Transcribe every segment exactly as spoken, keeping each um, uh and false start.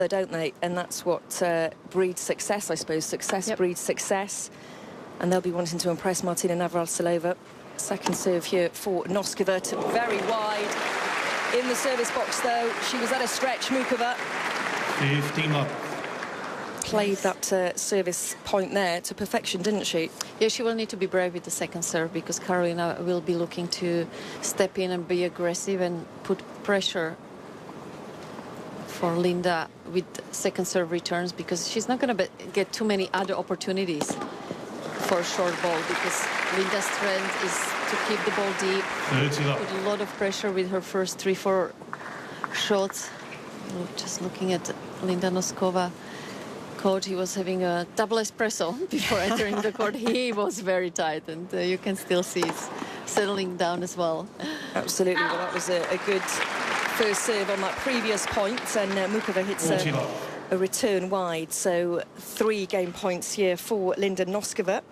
don't they? And that's what uh, breeds success, I suppose. Success yep. breeds success. And they'll be wanting to impress Martina Navratilova. Second serve here for Noskova, to very wide. In the service box, though, she was at a stretch, Muchova. fifteen up. Played that uh, service point there to perfection, didn't she? Yeah, she will need to be brave with the second serve, because Karolina will be looking to step in and be aggressive and put pressure for Linda with second serve returns, because she's not going to get too many other opportunities for a short ball, because Linda's strength is to keep the ball deep, put a lot of pressure with her first three, four shots. Just looking at Linda Noskova, coach, he was having a double espresso before entering the court. He was very tight, and uh, you can still see it's settling down as well. Absolutely. Well, that was a, a good first serve on that previous point, and uh, Muchova hits a, a return wide. So three game points here for Linda Noskova.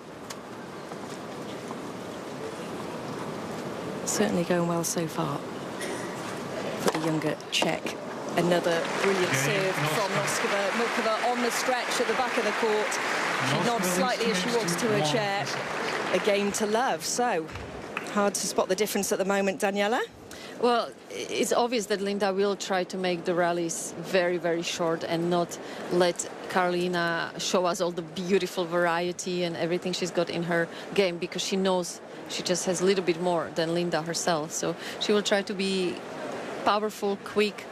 Certainly going well so far for the younger Czech. Another brilliant serve from Noskova. Muchova on the stretch at the back of the court. She nods slightly as she walks to her chair. A game to love. So hard to spot the difference at the moment, Daniela. Well, it's obvious that Linda will try to make the rallies very, very short and not let Karolina show us all the beautiful variety and everything she's got in her game, because she knows she just has a little bit more than Linda herself. So she will try to be powerful, quick,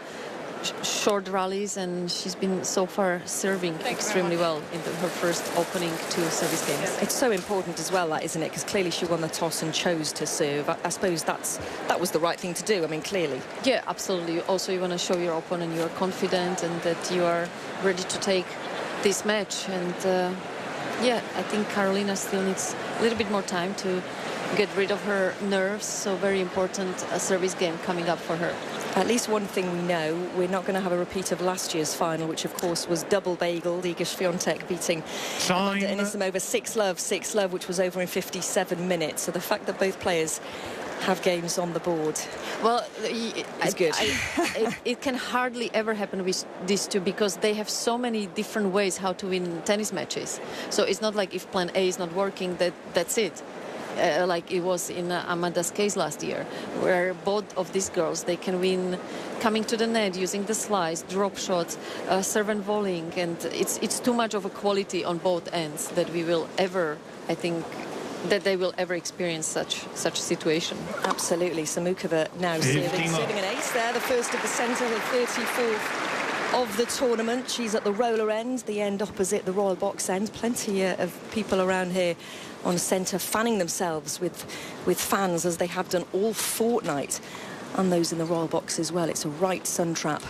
short rallies, and she's been so far serving extremely well in the, her first opening two service games. It's so important as well, that, isn't it? Because clearly she won the toss and chose to serve. I, I suppose that's that was the right thing to do. I mean, clearly. Yeah, absolutely. Also, you want to show your opponent you are confident and that you are ready to take this match. And uh, yeah, I think Karolina still needs a little bit more time to get rid of her nerves. So very important a service game coming up for her. At least one thing we know, we're not going to have a repeat of last year's final, which of course was double bagel, Iga Swiatek beating Amanda Anisimova six love, six love, which was over in fifty-seven minutes. So the fact that both players have games on the board, well, it's good. I, it, it can hardly ever happen with these two, because they have so many different ways how to win tennis matches. So it's not like if plan A is not working, that that's it. Uh, like it was in uh, Amanda's case last year, where both of these girls, they can win coming to the net, using the slice, drop shots, uh, serve and volleying, and it's it's too much of a quality on both ends that we will ever, I think, that they will ever experience such such situation. Absolutely. Samukova now serving, serving an ace there, the first of the centre, the thirty-fourth of the tournament. She's at the roller end, the end opposite the royal box end. Plenty uh, of people around here on centre fanning themselves with with fans, as they have done all fortnight, and those in the royal box as well. It's a right sun trap.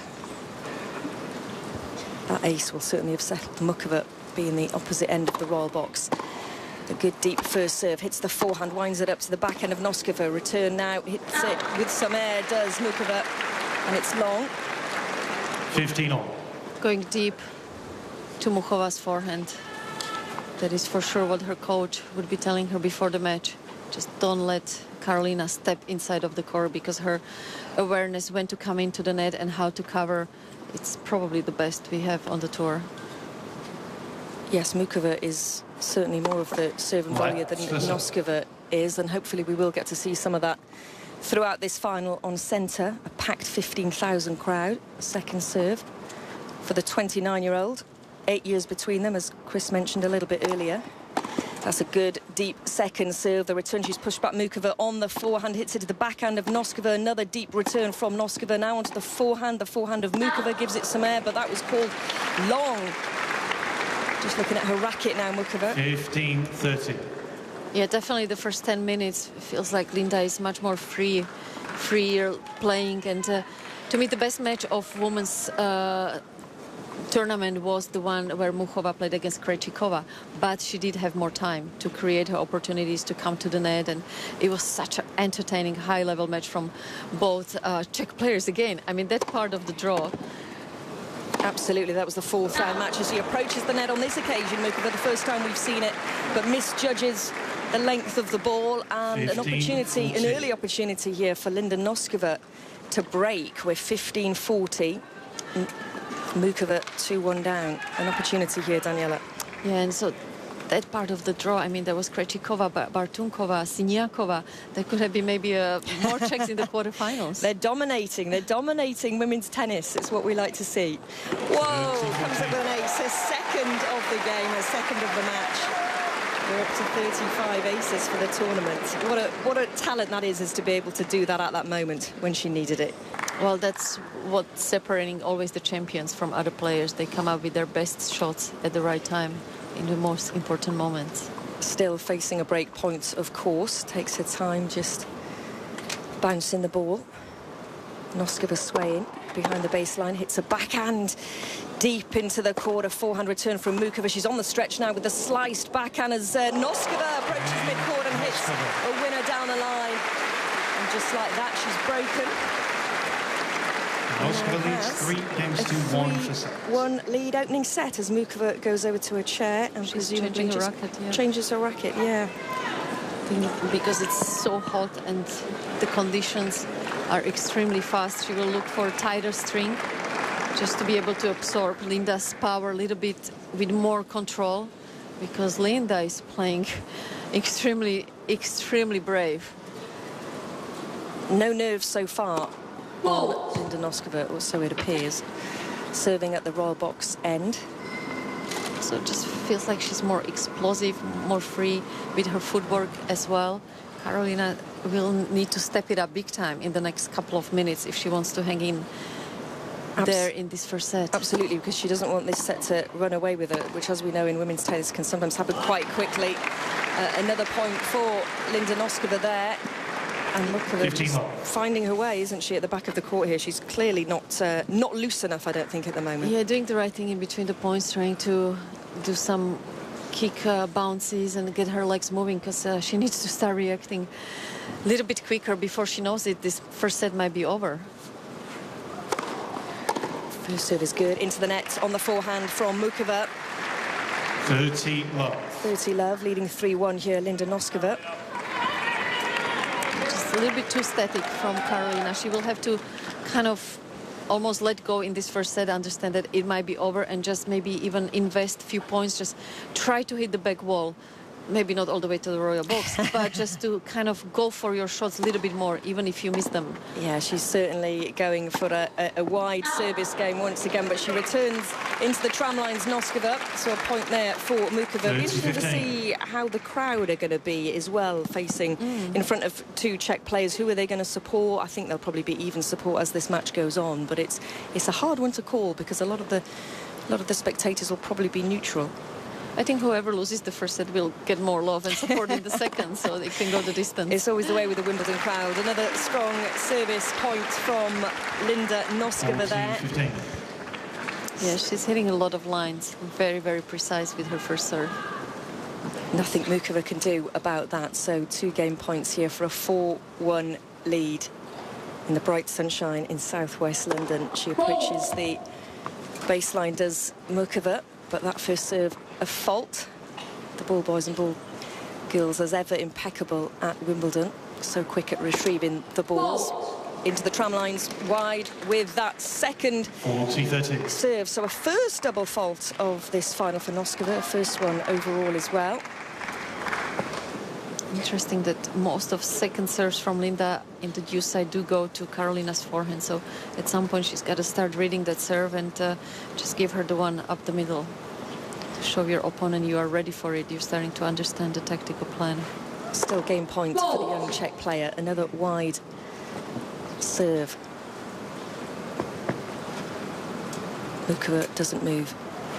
That ace will certainly have settled Muchova being the opposite end of the royal box. A good deep first serve, hits the forehand, winds it up to the back end of Noskova. Return now, hits it with some air, does Muchova, and it's long. fifteen all. Going deep to Muchova's forehand. That is for sure what her coach would be telling her before the match. Just don't let Karolina step inside of the court, because her awareness when to come into the net and how to cover, it's probably the best we have on the tour. Yes, Muchova is certainly more of the serve and volleyer than Noskova is, and hopefully we will get to see some of that throughout this final on centre. A packed fifteen thousand crowd, second serve for the twenty-nine-year-old. Eight years between them, as Chris mentioned a little bit earlier. That's a good, deep second serve. The return, she's pushed back Muchova on the forehand, hits it to the backhand of Noskova. Another deep return from Noskova. Now onto the forehand. The forehand of Muchova gives it some air, but that was called long. Just looking at her racket now, Muchova. fifteen thirty. Yeah, definitely the first ten minutes feels like Linda is much more free, freer playing. And uh, to me, the best match of women's uh, tournament was the one where Muchova played against Krejcikova, but she did have more time to create her opportunities to come to the net, and it was such an entertaining high-level match from both uh, Czech players again. I mean, that part of the draw. Absolutely, that was the fourth round match as she approaches the net on this occasion, Muchova, the first time we've seen it, but misjudges the length of the ball, and an opportunity, an early opportunity here for Linda Noskova to break with fifteen forty. Mukova two one down. An opportunity here, Daniela. Yeah, and so that part of the draw, I mean, there was Krejcikova, Bartunkova, Siniakova. There could have been maybe uh, more checks in the quarterfinals. They're dominating. They're dominating women's tennis. It's what we like to see. Whoa, comes up with an ace. A second of the game, a second of the match. We're up to thirty-five aces for the tournament. What a, what a talent that is, is to be able to do that at that moment when she needed it. Well, that's what's separating always the champions from other players. They come out with their best shots at the right time in the most important moments. Still facing a break point, of course. Takes her time just bouncing the ball. Noskova swaying behind the baseline, hits a backhand deep into the quarter. Forehand return from Mukova. She's on the stretch now with the sliced backhand as uh, Noskova approaches mid-court and hits a winner down the line. And just like that, she's broken. Noskova leads three games to one for set. One lead opening set as Mukova goes over to a chair and she's presumably changing her just racket. Yeah. changes her racket. Yeah. Because it's so hot and the conditions are extremely fast, she will look for a tighter string just to be able to absorb Linda's power a little bit with more control, because Linda is playing extremely, extremely brave. No nerves so far on Linda Noskova, or so it appears. Serving at the royal box end. So it just feels like she's more explosive, more free with her footwork as well. Karolina will need to step it up big time in the next couple of minutes if she wants to hang in Abs there in this first set. Absolutely, because she doesn't want this set to run away with her, which, as we know in women's tennis, can sometimes happen quite quickly. Uh, another point for Linda Noskova there. And Mukova just finding her way, isn't she, at the back of the court here? She's clearly not uh, not loose enough, I don't think, at the moment. Yeah, doing the right thing in between the points, trying to do some kick uh, bounces and get her legs moving, because uh, she needs to start reacting a little bit quicker before she knows it. This first set might be over. First serve is good. Into the net on the forehand from Mukova. thirty love. thirty love, leading three one here, Linda Noskova. A little bit too static from Karolina. She will have to kind of almost let go in this first set, understand that it might be over, and just maybe even invest a few points, just try to hit the back wall. Maybe not all the way to the royal box, but just to kind of go for your shots a little bit more, even if you miss them. Yeah, she's certainly going for a, a, a wide service game once again, but she returns into the tram lines, Noskova. So a point there for Mukova. Be interesting to see how the crowd are going to be as well, facing mm. in front of two Czech players. Who are they going to support? I think there'll probably be even support as this match goes on, but it's it's a hard one to call because a lot of the a lot of the spectators will probably be neutral. I think whoever loses the first set will get more love and support in the second, so they can go the distance. It's always the way with the Wimbledon crowd. Another strong service point from Linda Noskova there. fifteen. Yeah, she's hitting a lot of lines. Very, very precise with her first serve. Nothing Mukova can do about that. So two game points here for a four one lead in the bright sunshine in southwest London. She approaches the baseline, does Mukova. But that first serve, a fault. The ball boys and ball girls, as ever, impeccable at Wimbledon. So quick at retrieving the balls. Into the tram lines, wide with that second forty thirty. serve. So a first double fault of this final for Noskova, a first one overall as well. Interesting that most of second serves from Linda in the deuce side do go to Karolina's forehand. So at some point she's got to start reading that serve and uh, just give her the one up the middle. To show your opponent you are ready for it. You're starting to understand the tactical plan. Still game point for the young Czech player. Another wide serve. Mukova doesn't move.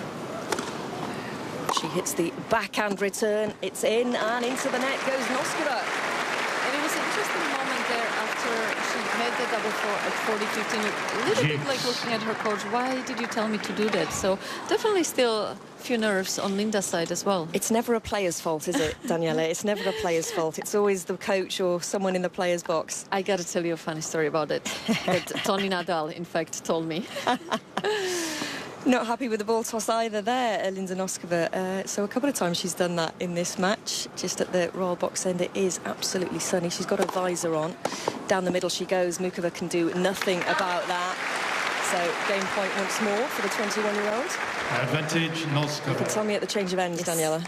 She hits the backhand return. It's in and into the net goes Noskova. And it was an interesting moment there after she made the double four at forty fifteen. A little Jeez. bit like looking at her coach. Why did you tell me to do that? So definitely still a few nerves on Linda's side as well. It's never a player's fault, is it, Daniela? It's never a player's fault. It's always the coach or someone in the player's box. I got to tell you a funny story about it. That Tony Nadal, in fact, told me. Not happy with the ball toss either there, Linda Noskova. Uh, so a couple of times she's done that in this match. Just at the royal box end, it is absolutely sunny. She's got a visor on. Down the middle she goes. Mukova can do nothing about that. So game point once more for the twenty-one-year-old. Advantage, You can Noskova. tell me at the change of ends, Yes. Daniela.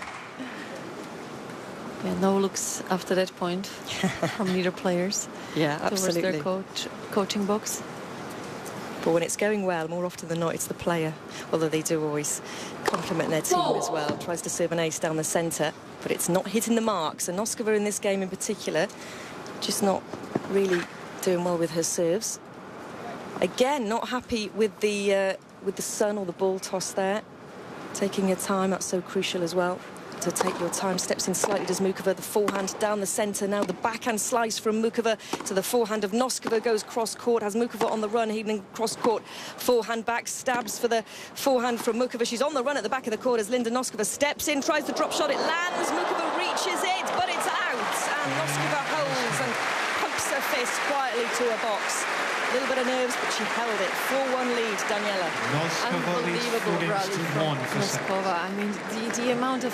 Yeah, no looks after that point from neither players Yeah, towards their coach, coaching box. But when it's going well, more often than not, it's the player. Although they do always compliment their team as well. Tries to serve an ace down the centre, but it's not hitting the mark. So Noskova in this game in particular, just not really doing well with her serves. Again, not happy with the uh, with the sun or the ball toss there. Taking your time, that's so crucial as well. To take your time, steps in slightly does Mukova, the forehand down the centre. Now the backhand slice from Mukova to the forehand of Noskova, goes cross-court, has Mukova on the run, heading cross-court, forehand back, stabs for the forehand from Mukova. She's on the run at the back of the court as Linda Noskova steps in, tries the drop shot, it lands, Mukova reaches it, but it's out, and Noskova holds and pumps her fist quietly to her box. A little bit of nerves, but she held it. four one lead, Daniela. Noskova leads four Unbelievable games rally to from one for set. Noskova. I mean, the, the amount of